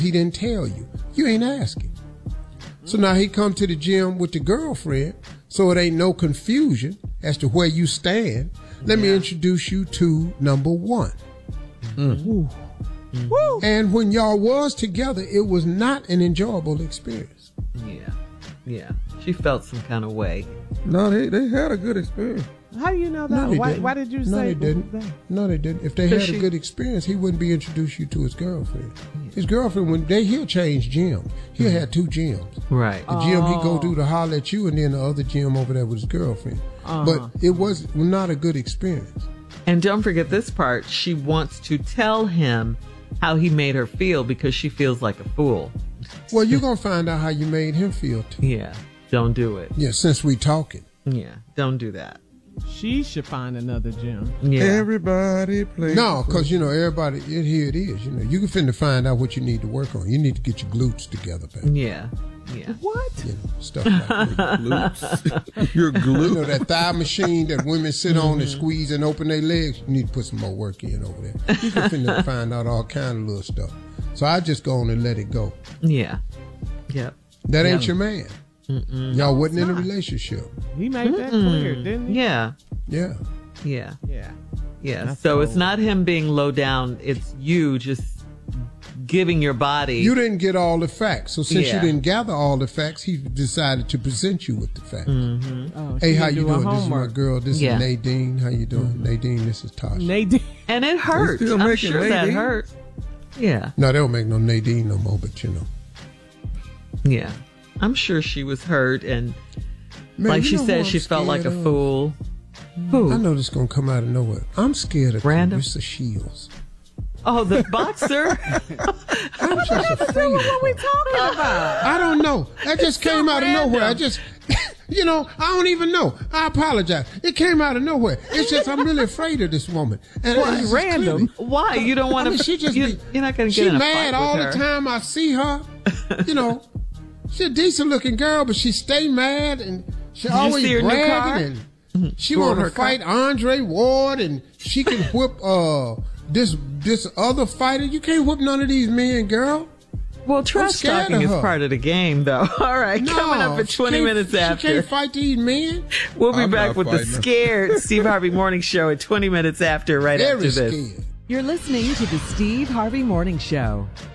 he didn't tell you. You ain't asking. So now he come to the gym with the girlfriend, so it ain't no confusion as to where you stand. Let me introduce you to number one. And when y'all was together, it was not an enjoyable experience. Yeah. She felt some kind of way. No, they had a good experience. How do you know that? No, why did you say? No, they didn't. No, they didn't. If they had a good experience, he wouldn't be introduced you to his girlfriend. His girlfriend, he'll change gyms. He'll have two gyms. Right. The gym he go to holler at you, and then the other gym over there with his girlfriend. But it was not a good experience. And don't forget this part. She wants to tell him how he made her feel because she feels like a fool. Well, you're going to find out how you made him feel, too. Yeah. Don't do it. Yeah, since we talking. Yeah. Don't do that. She should find another gym. Yeah. Everybody plays. No, because, everybody, here it is. You can finna find out what you need to work on. You need to get your glutes together, baby. Yeah. What? Stuff like that. Glutes. Your glute. That thigh machine that women sit on and squeeze and open their legs. You need to put some more work in over there. You can finna find out all kind of little stuff. So I just go on and let it go. Yeah. Yep. That ain't your man. Y'all wasn't in a relationship. He made that clear, didn't he? Yeah. So it's not him being low down. It's you just giving your body. You didn't get all the facts. So since you didn't gather all the facts, he decided to present you with the facts. Hey, how you doing? This is my girl. This is Nadine. How you doing? Nadine, this is Tasha. Nadine. And it hurt. I'm sure that hurt. Yeah. No, they don't make no Nadine no more, but Yeah. I'm sure she was hurt, and Man, like she said, she felt like a fool. Who? I know this is going to come out of nowhere. I'm scared of Clarissa Shields. Oh, the boxer? I'm just afraid of her. What are we talking about? I don't know. That just came out of nowhere. I just, I don't even know. I apologize. It came out of nowhere. It's just I'm really afraid of this woman. And it's random. Why? You don't want to. She just you're not going to get in a fight with her. She mad all the time I see her. She's a decent looking girl, but she stay mad and she always bragging and she want to fight Andre Ward and she can whip this other fighter. You can't whip none of these men, girl. Well, trash talking is part of the game, though. All right, coming up at 20 minutes after. She can't fight these men. We'll be back with the Scared Steve Harvey Morning Show at 20 minutes after, after this. Scared. You're listening to the Steve Harvey Morning Show.